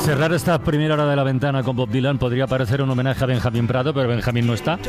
Cerrar esta primera hora de La Ventana con Bob Dylan podría parecer un homenaje a Benjamín Prado, pero Benjamín no está.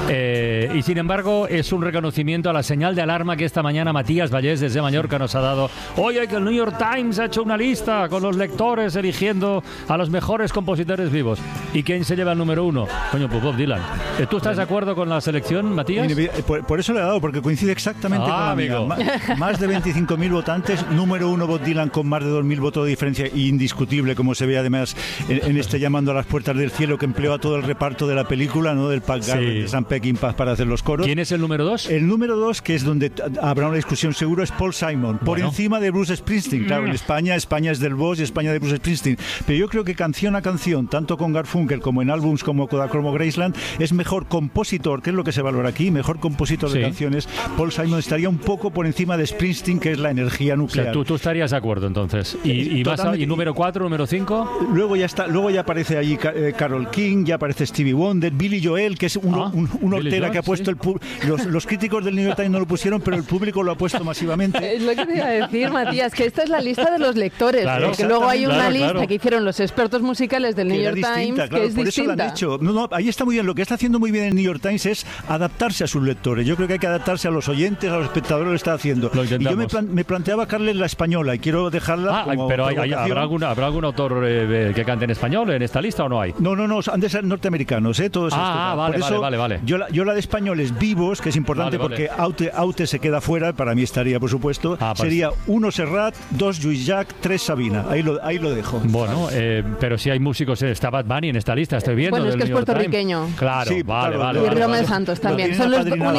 Y sin embargo es un reconocimiento a la señal de alarma que esta mañana Matías Vallés desde Mallorca nos ha dado. Oye, que el New York Times ha hecho una lista con los lectores eligiendo a los mejores compositores vivos. ¿Y quién se lleva el número uno? Coño, pues Bob Dylan. ¿Tú estás de acuerdo con la selección, Matías? Por eso le he dado, porque coincide exactamente con la amiga. Más de 25.000 votantes, número uno Bob Dylan con más de 2.000 votos de diferencia, indiscutible, como se ve además en este Llamando a las Puertas del Cielo, que empleó a todo el reparto de la película, ¿no? Del Pat Garrett, de Sam Peckinpah para hacer los coros. ¿Quién es el número dos? El número dos, que es donde habrá una discusión seguro, es Paul Simon, por encima de Bruce Springsteen. Claro, en España es del Boss y España de Bruce Springsteen. Pero yo creo que canción a canción, tanto con Garfunkel como en álbums como Kodachrome o Graceland, es mejor compositor, que es lo que se valora aquí, mejor compositor de canciones. Paul Simon estaría un poco por encima de Springsteen, que es la energía nuclear. O sea, tú estarías de acuerdo entonces. ¿Y número 4, número 5? Luego ya aparece allí Carole King, ya aparece Stevie Wonder, Billy Joel, que es un hortera que ha puesto los críticos del New York Times no lo pusieron, pero el público lo ha puesto masivamente. Es lo que te iba a decir, Matías, que esta es la lista de los lectores, claro, que luego hay una lista que hicieron los expertos musicales del New York Times, que es por distinta. Eso lo han hecho. No, ahí está muy bien. Lo que está haciendo muy bien el New York Times es adaptarse a sus lectores. Yo creo que hay que adaptarse a los oyentes, a los espectadores, lo está haciendo. Y yo me planteaba Carles la española y quiero dejarla como pero ¿habrá algún autor que cante en español en esta lista o no hay? No, han de ser norteamericanos, todos estos. Vale. Yo la de españoles vivos, que es importante porque Aute se queda fuera, para mí estaría, por supuesto. Sería 1 Serrat, 2 Lluís Llach, 3 Sabina. Ahí lo dejo. Bueno, pero si hay músicos, está Bad Bunny en esta lista, estoy viendo. Bueno, es que es puertorriqueño. Claro, sí, vale. Y Romeo Santos también. Son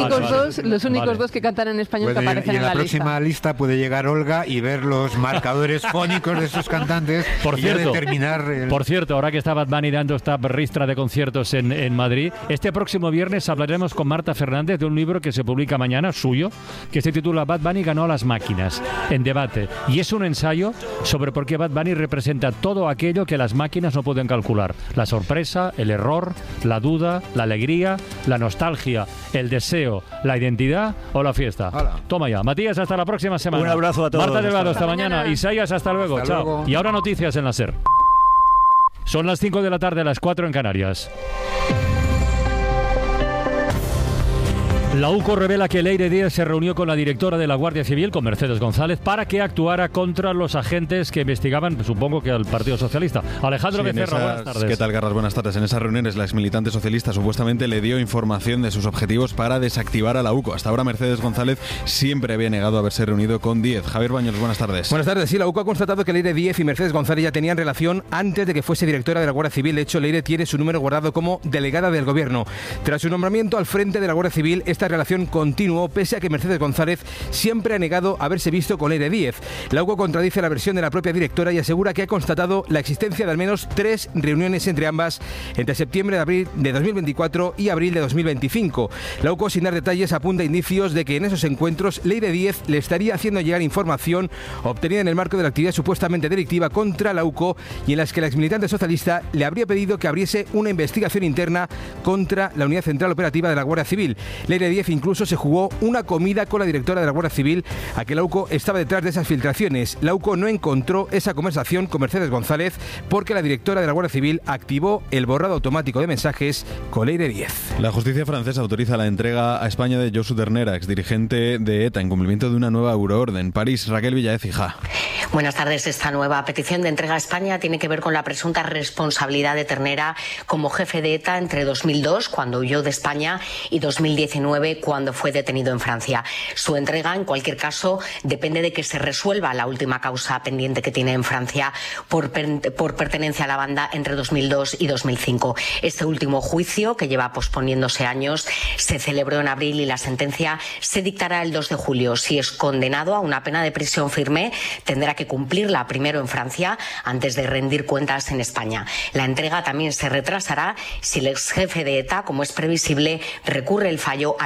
los únicos dos que cantan en español que aparecen en la lista. Y en la próxima lista puede llegar Olga y ver los marcadores fónicos de esos cantantes. Por cierto, determinar por cierto, ahora que está Bad Bunny dando esta ristra de conciertos en Madrid, este próximo viernes hablaremos con Marta Fernández de un libro que se publica mañana, suyo, que se titula Bad Bunny ganó a las máquinas, en debate. Y es un ensayo sobre por qué Bad Bunny representa todo aquello que las máquinas no pueden calcular. La sorpresa, el error, la duda, la alegría, la nostalgia, el deseo, la identidad o la fiesta. Hola. Toma ya. Matías, hasta la próxima semana. Un abrazo a todos. Marta Delgado, hasta mañana. Isaías, hasta luego. Hasta Chao. luego. Y ahora noticias en la SER. Son las 5 de la tarde, las 4 en Canarias. La UCO revela que Leire Díez se reunió con la directora de la Guardia Civil, con Mercedes González, para que actuara contra los agentes que investigaban, supongo que al Partido Socialista. Alejandro Becerra, buenas tardes. ¿Qué tal, Garras? Buenas tardes. En esas reuniones, la exmilitante socialista supuestamente le dio información de sus objetivos para desactivar a la UCO. Hasta ahora, Mercedes González siempre había negado haberse reunido con Díez. Javier Baños, buenas tardes. Buenas tardes. Sí, la UCO ha constatado que Leire Díez y Mercedes González ya tenían relación antes de que fuese directora de la Guardia Civil. De hecho, Leire tiene su número guardado como delegada del Gobierno. Tras su nombramiento al frente de la Guardia Civil, esta relación continuó, pese a que Mercedes González siempre ha negado haberse visto con Leire Díez. La UCO contradice la versión de la propia directora y asegura que ha constatado la existencia de al menos 3 reuniones entre ambas entre septiembre de abril de 2024 y abril de 2025. La UCO, sin dar detalles, apunta indicios de que en esos encuentros Leire Díez le estaría haciendo llegar información obtenida en el marco de la actividad supuestamente delictiva contra la UCO y en las que la exmilitante socialista le habría pedido que abriese una investigación interna contra la Unidad Central Operativa de la Guardia Civil. Leire Díez incluso se jugó una comida con la directora de la Guardia Civil a que la UCO estaba detrás de esas filtraciones. La UCO no encontró esa conversación con Mercedes González porque la directora de la Guardia Civil activó el borrado automático de mensajes con Leire Díez. La justicia francesa autoriza la entrega a España de Josu Ternera, exdirigente de ETA, en cumplimiento de una nueva euroorden. París, Raquel Villaez, hija. Buenas tardes. Esta nueva petición de entrega a España tiene que ver con la presunta responsabilidad de Ternera como jefe de ETA entre 2002, cuando huyó de España, y 2019, cuando fue detenido en Francia. Su entrega, en cualquier caso, depende de que se resuelva la última causa pendiente que tiene en Francia por pertenencia a la banda entre 2002 y 2005. Este último juicio, que lleva posponiéndose años, se celebró en abril y la sentencia se dictará el 2 de julio. Si es condenado a una pena de prisión firme, tendrá que cumplirla primero en Francia antes de rendir cuentas en España. La entrega también se retrasará si el ex jefe de ETA, como es previsible, recurre el fallo al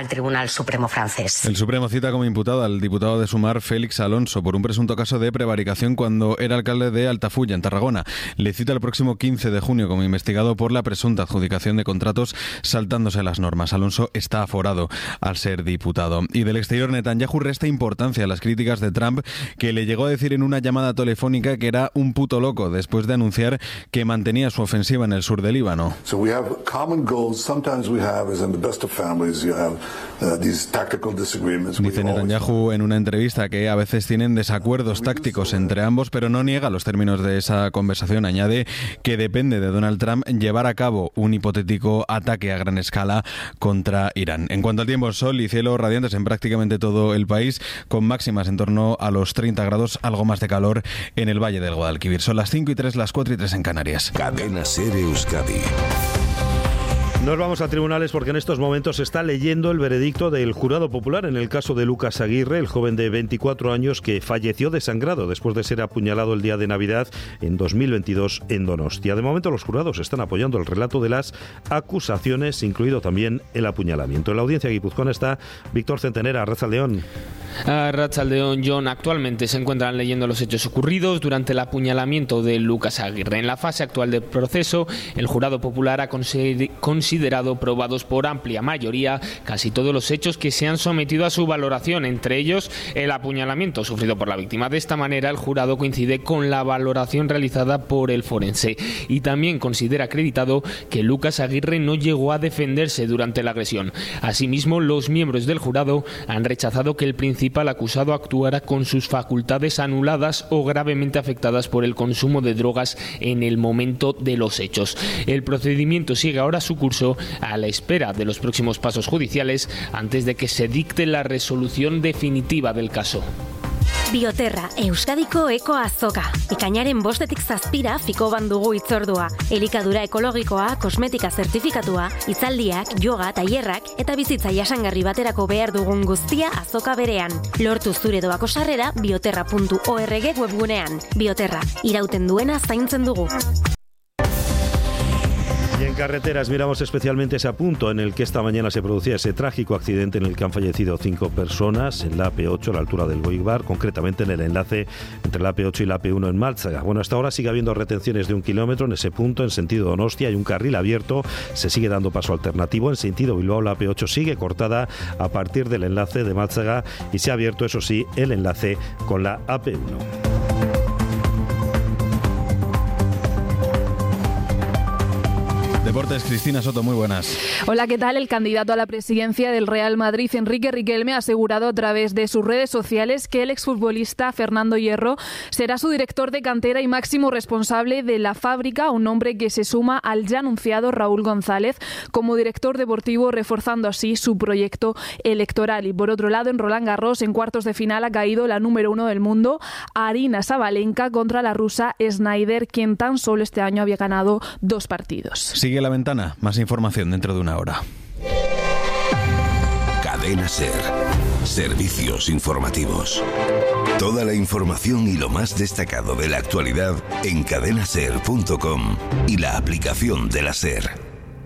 al Tribunal Supremo francés. El Supremo cita como imputado al diputado de Sumar, Félix Alonso, por un presunto caso de prevaricación cuando era alcalde de Altafulla, en Tarragona. Le cita el próximo 15 de junio como investigado por la presunta adjudicación de contratos saltándose las normas. Alonso está aforado al ser diputado. Y del exterior, Netanyahu resta importancia a las críticas de Trump, que le llegó a decir en una llamada telefónica que era un puto loco después de anunciar que mantenía su ofensiva en el sur del Líbano. Dice Netanyahu en una entrevista que a veces tienen desacuerdos tácticos entre ambos, pero no niega los términos de esa conversación. Añade que depende de Donald Trump llevar a cabo un hipotético ataque a gran escala contra Irán. En cuanto al tiempo, sol y cielo radiantes en prácticamente todo el país, con máximas en torno a los 30 grados, algo más de calor en el Valle del Guadalquivir. Son las 5:03, las 4:03 en Canarias. Cadena SER Euskadi. Nos vamos a tribunales porque en estos momentos se está leyendo el veredicto del jurado popular en el caso de Lucas Aguirre, el joven de 24 años que falleció desangrado después de ser apuñalado el día de Navidad en 2022 en Donostia. De momento los jurados están apoyando el relato de las acusaciones, incluido también el apuñalamiento. En la audiencia guipuzcoana está Víctor Centenera. Arratsaldeón. Arratsaldeón, John. Actualmente se encuentran leyendo los hechos ocurridos durante el apuñalamiento de Lucas Aguirre. En la fase actual del proceso, el jurado popular ha considerado probados por amplia mayoría casi todos los hechos que se han sometido a su valoración, entre ellos el apuñalamiento sufrido por la víctima. De esta manera, el jurado coincide con la valoración realizada por el forense y también considera acreditado que Lucas Aguirre no llegó a defenderse durante la agresión. Asimismo, los miembros del jurado han rechazado que el principal acusado actuara con sus facultades anuladas o gravemente afectadas por el consumo de drogas en el momento de los hechos. El procedimiento sigue ahora su curso a la espera de los próximos pasos judiciales antes de que se dicte la resolución definitiva del caso. Bioterra, Euskadiko eko azoka. Ekainaren 5 zazpira fikoban dugu hitzordua. Elikadura ekologikoa, kosmetika zertifikatua, hitzaldiak, yoga, tailerrak eta bizitza jasangarri baterako behar dugun guztia azoka berean. Lortu zure doako sarrera bioterra.org webgunean. Bioterra, irauten duena zaintzen dugu. Y en carreteras miramos especialmente ese punto en el que esta mañana se producía ese trágico accidente en el que han fallecido 5 personas en la AP8 a la altura del Goibar, concretamente en el enlace entre la AP8 y la AP1 en Málzaga. Bueno, hasta ahora sigue habiendo retenciones de 1 kilómetro en ese punto en sentido Donostia, hay un carril abierto, se sigue dando paso alternativo en sentido Bilbao. La AP8 sigue cortada a partir del enlace de Málzaga y se ha abierto, eso sí, el enlace con la AP1. Deportes, Cristina Soto, muy buenas. Hola, ¿qué tal? El candidato a la presidencia del Real Madrid, Enrique Riquelme, ha asegurado a través de sus redes sociales que el exfutbolista Fernando Hierro será su director de cantera y máximo responsable de la fábrica, un nombre que se suma al ya anunciado Raúl González como director deportivo, reforzando así su proyecto electoral. Y por otro lado, en Roland Garros, en cuartos de final, ha caído la número 1 del mundo, Aryna Sabalenka, contra la rusa Snyder, quien tan solo este año había ganado 2 partidos. Sigue La Ventana, más información dentro de una hora. Cadena SER. Servicios informativos. Toda la información y lo más destacado de la actualidad en cadenaser.com y la aplicación de la SER.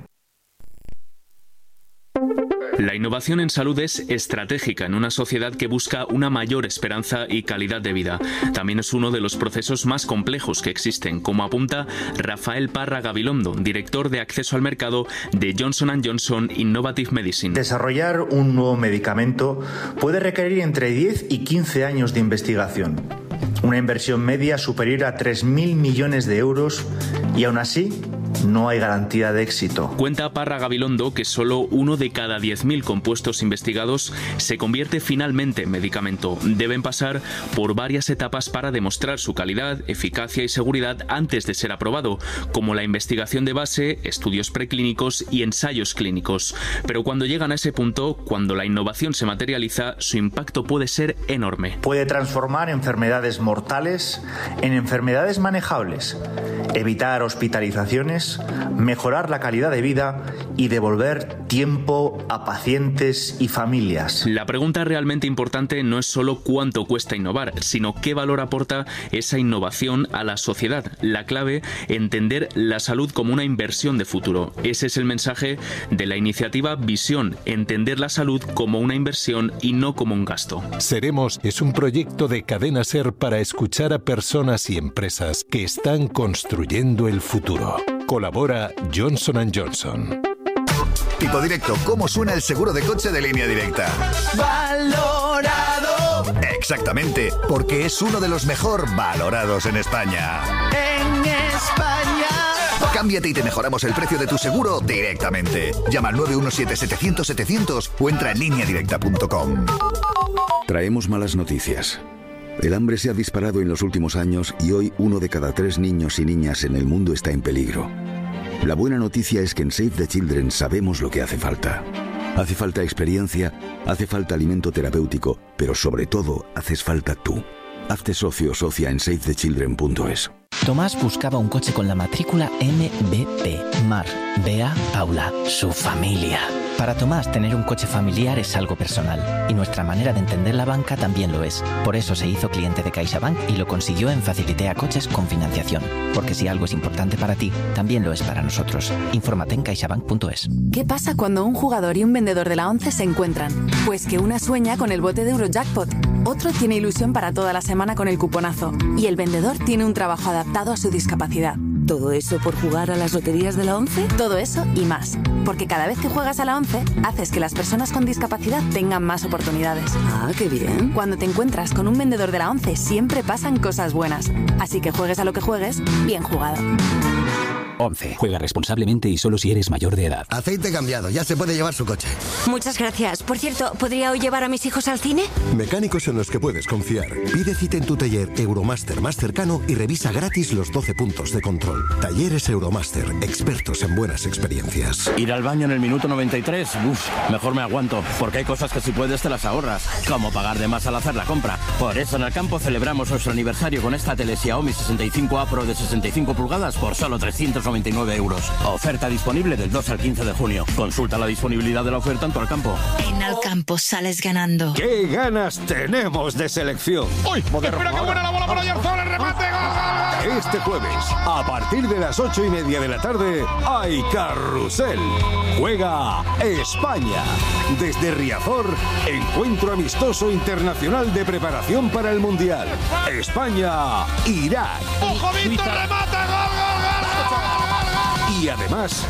La innovación en salud es estratégica en una sociedad que busca una mayor esperanza y calidad de vida. También es uno de los procesos más complejos que existen, como apunta Rafael Parra Gabilondo, director de acceso al mercado de Johnson & Johnson Innovative Medicine. Desarrollar un nuevo medicamento puede requerir entre 10 y 15 años de investigación, una inversión media superior a 3.000 millones de euros y aún así no hay garantía de éxito. Cuenta Parra Gabilondo que solo 1 de cada 10.000 compuestos investigados se convierte finalmente en medicamento. Deben pasar por varias etapas para demostrar su calidad, eficacia y seguridad antes de ser aprobado, como la investigación de base, estudios preclínicos y ensayos clínicos. Pero cuando llegan a ese punto, cuando la innovación se materializa, su impacto puede ser enorme. Puede transformar enfermedades mortales en enfermedades manejables, evitar hospitalizaciones, mejorar la calidad de vida y devolver tiempo a pacientes y familias. La pregunta realmente importante no es solo cuánto cuesta innovar, sino qué valor aporta esa innovación a la sociedad. La clave, entender la salud como una inversión de futuro. Ese es el mensaje de la iniciativa Visión, entender la salud como una inversión y no como un gasto. Seremos es un proyecto de Cadena SER para escuchar a personas y empresas que están construyendo el futuro. Colabora Johnson & Johnson. Tipo Directo, ¿cómo suena el seguro de coche de Línea Directa? ¡Valorado! Exactamente, porque es uno de los mejor valorados en España. ¡En España! Cámbiate y te mejoramos el precio de tu seguro directamente. Llama al 917-700-700 o entra en lineadirecta.com. Traemos malas noticias. El hambre se ha disparado en los últimos años y hoy 1 de cada 3 niños y niñas en el mundo está en peligro. La buena noticia es que en Save the Children sabemos lo que hace falta. Hace falta experiencia, hace falta alimento terapéutico, pero sobre todo haces falta tú. Hazte socio o socia en savethechildren.es. Tomás buscaba un coche con la matrícula MBP. Mar, Bea, Paula, su familia. Para Tomás, tener un coche familiar es algo personal. Y nuestra manera de entender la banca también lo es. Por eso se hizo cliente de CaixaBank y lo consiguió en Facilitea Coches con financiación. Porque si algo es importante para ti, también lo es para nosotros. Infórmate en caixabank.es. ¿Qué pasa cuando un jugador y un vendedor de la 11 se encuentran? Pues que una sueña con el bote de Eurojackpot. Otro tiene ilusión para toda la semana con el cuponazo. Y el vendedor tiene un trabajo adaptado a su discapacidad. ¿Todo eso por jugar a las loterías de la 11? Todo eso y más. Porque cada vez que juegas a la 11, haces que las personas con discapacidad tengan más oportunidades. Ah, qué bien. Cuando te encuentras con un vendedor de la 11, siempre pasan cosas buenas. Así que juegues a lo que juegues, bien jugado. 11. Juega responsablemente y solo si eres mayor de edad. Aceite cambiado, ya se puede llevar su coche. Muchas gracias. Por cierto, ¿podría hoy llevar a mis hijos al cine? Mecánicos en los que puedes confiar. Pide cita en tu taller Euromaster más cercano y revisa gratis los 12 puntos de control. Talleres Euromaster, expertos en buenas experiencias. Ir al baño en el minuto 93, mejor me aguanto, porque hay cosas que si puedes te las ahorras, como pagar de más al hacer la compra. Por eso en Alcampo celebramos nuestro aniversario con esta tele Xiaomi 65A Pro de 65 pulgadas por solo 399 euros. Oferta disponible del 2 al 15 de junio. Consulta la disponibilidad de la oferta en tu Alcampo. En Alcampo sales ganando. ¡Qué ganas tenemos de selección! ¡Uy! ¡Espera que buena la bola para Oyarzabal! ¡El remate! ¡Gol! Este jueves, a partir de las 8:30 de la tarde, hay Carrusel. Juega España. Desde Riazor, encuentro amistoso internacional de preparación para el Mundial. España-Irak. ¡Ojo, Víctor! ¡Remata! ¡Gol, gol, gol! Y además,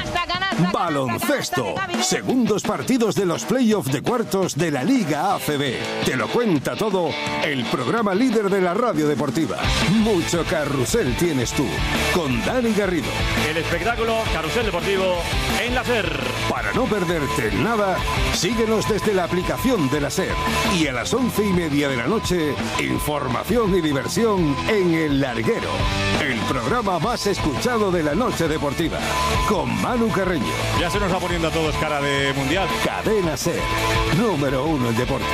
baloncesto. Segundos partidos de los playoffs de cuartos de la Liga ACB. Te lo cuenta todo el programa líder de la radio deportiva. Mucho carrusel tienes tú. Con Dani Garrido. El espectáculo Carrusel Deportivo en la SER. Para no perderte nada, síguenos desde la aplicación de la SER. Y a las 11:30 de la noche, información y diversión en El Larguero. El programa más escuchado de la noche deportiva. Con Manu Carreño. Ya se nos va poniendo a todos cara de mundial. Cadena SER. Número 1 en deporte.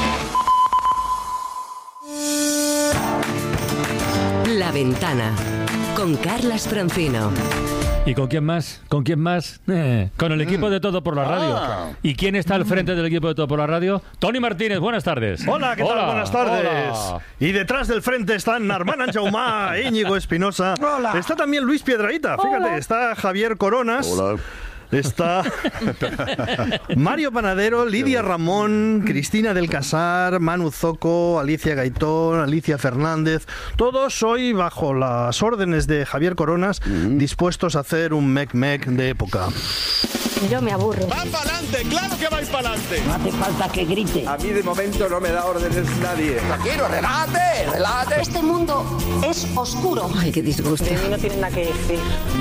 La Ventana. Con Carlas Francino. ¿Y con quién más? ¿Con quién más? Con el equipo de Todo por la Radio. ¿Y quién está al frente del equipo de Todo por la Radio? Toni Martínez, buenas tardes. Hola, ¿qué tal? Buenas tardes. Hola. Y detrás del frente están Armand Anjaumá, Íñigo Espinosa. Hola. Está también Luis Piedrahita, fíjate. Hola. Está Javier Coronas. Hola. Está Mario Panadero, Lidia Ramón, Cristina del Casar, Manu Zoco, Alicia Gaitón, Alicia Fernández, todos hoy bajo las órdenes de Javier Coronas, dispuestos a hacer un mec-mec de época. Yo me aburro. ¡Va para adelante! ¡Claro que vais para adelante! No hace falta que grite. A mí de momento no me da órdenes nadie. Tranquilo, relájate, relájate. Este mundo es oscuro. Ay, qué disgusto. De mí no tienen nada que decir.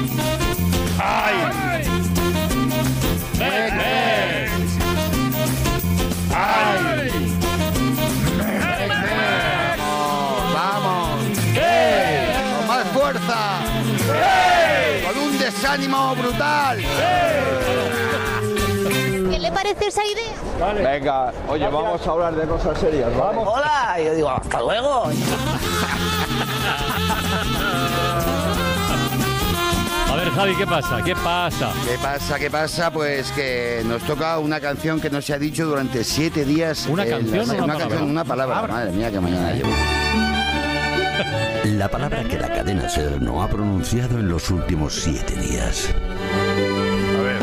¡Ay! ¡Mec, mec! ¡Ay! ¡Mec, mec! ¡Vamos! ¡Eh! ¡Con más fuerza! ¡Eh! ¡Con un desánimo brutal! ¿Qué le parece esa idea? Vale. Venga, oye, vamos a hablar de cosas serias, ¿vale? Vamos. Hola, y yo digo, hasta luego. A ver, Javi, ¿qué pasa? ¿Qué pasa? ¿Qué pasa? Pues que nos toca una canción que no se ha dicho durante 7 días. ¿Una canción o una palabra? Una palabra. Madre mía, que mañana llevo. La palabra que la cadena SER no ha pronunciado en los últimos 7 días. A ver.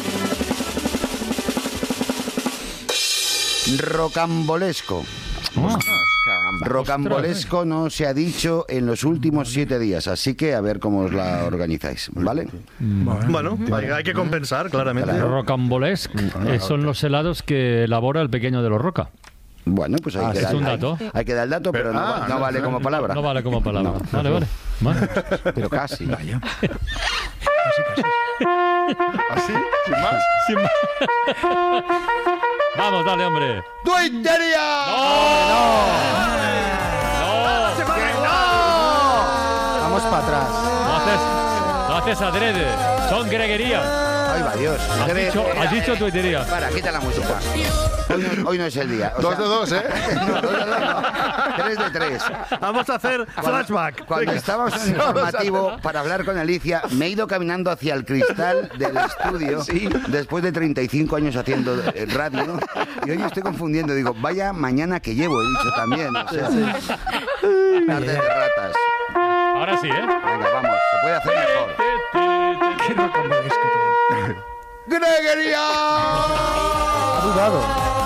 Rocambolesco. Rocambolesco no se ha dicho en los últimos 7 días, así que a ver cómo os la organizáis, ¿vale? Bueno, hay que compensar, claramente. Rocambolesco son los helados que elabora el pequeño de los Roca. Bueno, pues hay que dar, es un dato. Hay que dar el dato, pero no vale como palabra. No vale como palabra. No. Vale. Pero casi. Vaya. ¿Así? ¿Sin más? Vamos, dale, hombre. ¡Tuitería! ¡No! Vamos para atrás. No haces adrede. Son greguerías. Ay, va Dios. Has dicho tuitería. Para, quita la música. Hoy no es el día. 2 de 2, ¿eh? No, 3 de 3. Vamos a hacer flashback. Cuando estábamos en el informativo para hablar con Alicia, me he ido caminando hacia el cristal del estudio después de 35 años haciendo radio, ¿no? Y hoy estoy confundiendo. Digo, vaya mañana que llevo, he dicho también. O sea, tarde de ratas. Ahora sí, ¿eh? Venga, vamos. Se puede hacer mejor. ¿Qué rocambolesco? ¡Greguería! Ha dudado.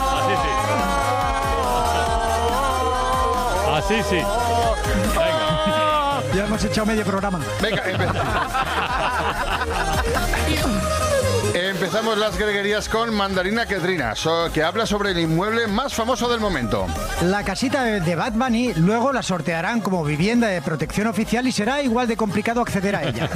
Así sí. Venga. Ya hemos echado medio programa. Venga, empezamos las greguerías con Mandarina Quedrina, que habla sobre el inmueble más famoso del momento. La casita de Bad Bunny luego la sortearán como vivienda de protección oficial y será igual de complicado acceder a ella.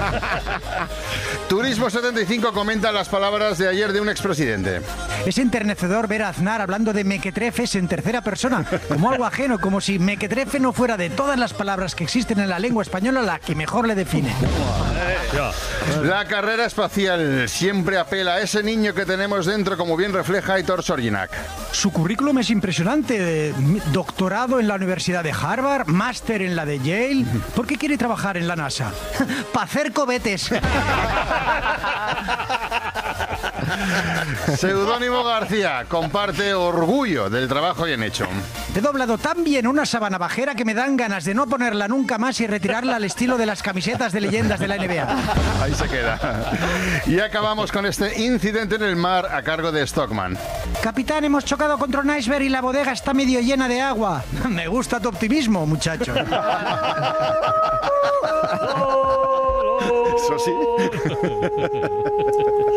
Turismo 75 comenta las palabras de ayer de un expresidente. Es enternecedor ver a Aznar hablando de mequetrefes en tercera persona, como algo ajeno, como si mequetrefe no fuera de todas las palabras que existen en la lengua española la que mejor le define. La carrera espacial siempre apela a ese niño que tenemos dentro, como bien refleja Aitor Sorginac. Su currículum es impresionante. Doctorado en la Universidad de Harvard, máster en la de Yale. ¿Por qué quiere trabajar en la NASA? Para hacer cohetes. Seudónimo García comparte orgullo del trabajo bien hecho. He doblado tan bien una sábana bajera que me dan ganas de no ponerla nunca más y retirarla al estilo de las camisetas de leyendas de la NBA. Ahí se queda. Y acabamos con este incidente en el mar a cargo de Stockman. Capitán, hemos chocado contra un iceberg y la bodega está medio llena de agua. Me gusta tu optimismo, muchacho. Eso sí.